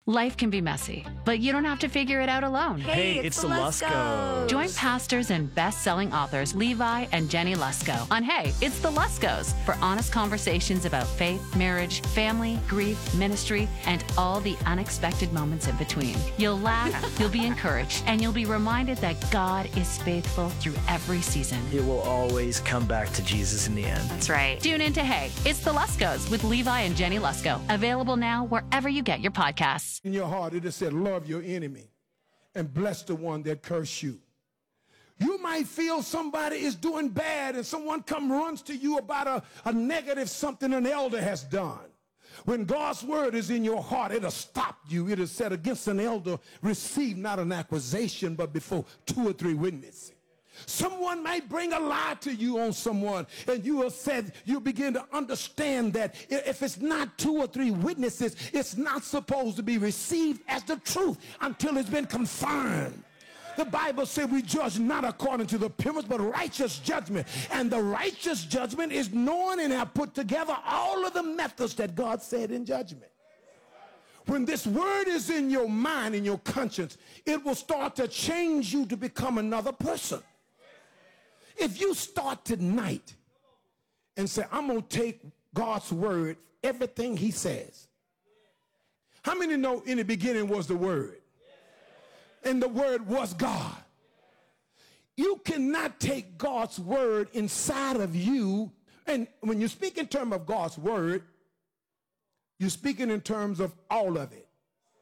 Life can be messy, but you don't have to figure it out alone. Hey, it's the Luskos. Join pastors and best-selling authors Levi and Jenny Lusko on Hey, It's the Luskos for honest conversations about faith, marriage, family, grief, ministry, and all the unexpected moments in between. You'll laugh, you'll be encouraged, and you'll be reminded that God is faithful through every season. It will always come back to Jesus in the end. That's right. Tune in to Hey, It's the Luskos with Levi and Jenny Lusko. Available now wherever you get your podcasts. In your heart, it has said, love your enemy and bless the one that curse you. You might feel somebody is doing bad and someone runs to you about a negative something an elder has done. When God's word is in your heart, it'll stop you. It is said, against an elder, receive not an accusation, but before 2 or 3 witnesses. Someone might bring a lie to you on someone, and you begin to understand that if it's not 2 or 3 witnesses, it's not supposed to be received as the truth until it's been confirmed. The Bible said we judge not according to the appearance, but righteous judgment. And the righteous judgment is knowing and have put together all of the methods that God said in judgment. When this word is in your mind, in your conscience, it will start to change you to become another person. If you start tonight and say, I'm going to take God's word, everything he says. How many know in the beginning was the word? And the word was God. You cannot take God's word inside of you. And when you speak in terms of God's word, you're speaking in terms of all of it.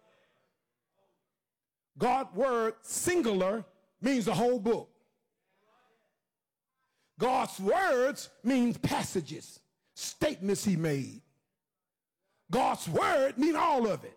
God's word, singular, means the whole book. God's words means passages, statements he made. God's word means all of it.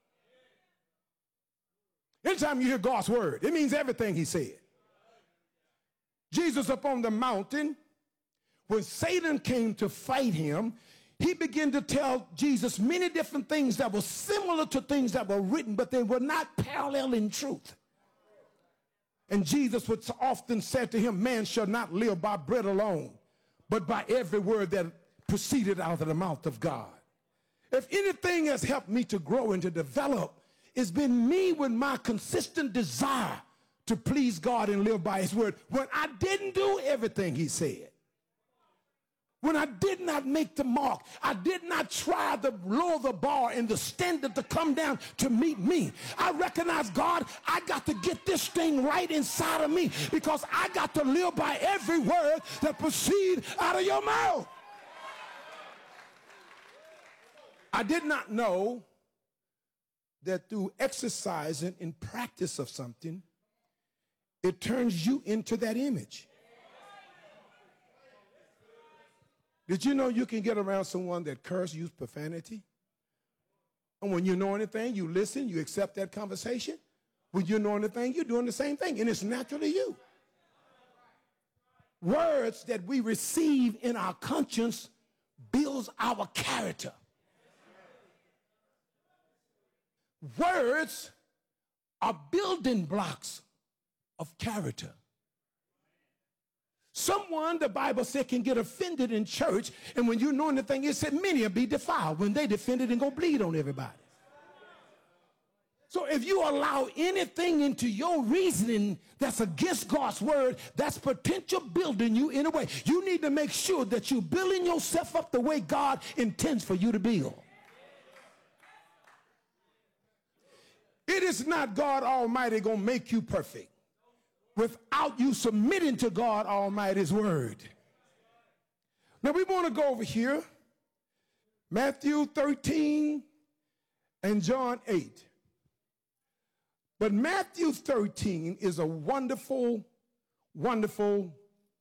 Anytime you hear God's word, it means everything he said. Jesus up on the mountain, when Satan came to fight him, he began to tell Jesus many different things that were similar to things that were written, but they were not parallel in truth. And Jesus would often say to him, man shall not live by bread alone, but by every word that proceeded out of the mouth of God. If anything has helped me to grow and to develop, it's been me with my consistent desire to please God and live by his word. When I didn't do everything he said, when I did not make the mark, I did not try to lower the bar and the standard to come down to meet me. I recognize, God, I got to get this thing right inside of me because I got to live by every word that proceeds out of your mouth. I did not know that through exercising and practice of something, it turns you into that image. Did you know you can get around someone that use profanity? And when you know anything, you listen, you accept that conversation. When you know anything, you're doing the same thing, and it's naturally you. Words that we receive in our conscience builds our character. Words are building blocks of character. Someone, the Bible said, can get offended in church, and when you know anything, it said many will be defiled when they defended and go bleed on everybody. So if you allow anything into your reasoning that's against God's word, that's potential building you in a way. You need to make sure that you're building yourself up the way God intends for you to build. It is not God Almighty going to make you perfect without you submitting to God Almighty's word. Now we want to go over here, Matthew 13 and John 8. But Matthew 13 is a wonderful, wonderful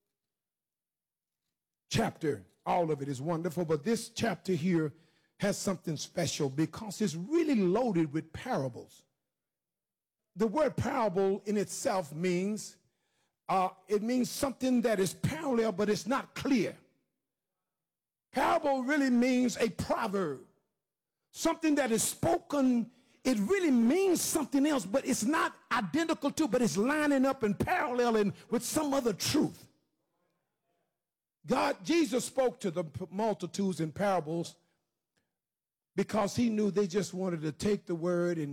chapter. All of it is wonderful, but this chapter here has something special because it's really loaded with parables. The word parable in itself means, it means something that is parallel, but it's not clear. Parable really means a proverb, something that is spoken. It really means something else, but it's not identical to, but it's lining up and paralleling with some other truth. Jesus spoke to the multitudes in parables because he knew they just wanted to take the word and